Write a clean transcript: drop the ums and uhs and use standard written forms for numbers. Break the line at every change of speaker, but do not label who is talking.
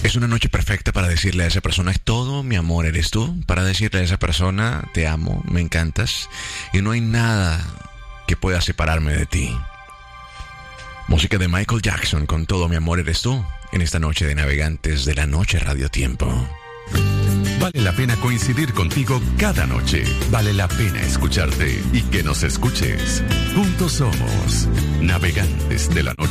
Es una noche perfecta para decirle a esa persona, todo mi amor eres tú. Para decirle a esa persona, te amo, me encantas. Y no hay nada que pueda separarme de ti. Música de Michael Jackson con Todo mi amor eres tú. En esta noche de Navegantes de la Noche Radio Tiempo.
Vale la pena coincidir contigo cada noche. Vale la pena escucharte y que nos escuches. Juntos somos Navegantes de la Noche.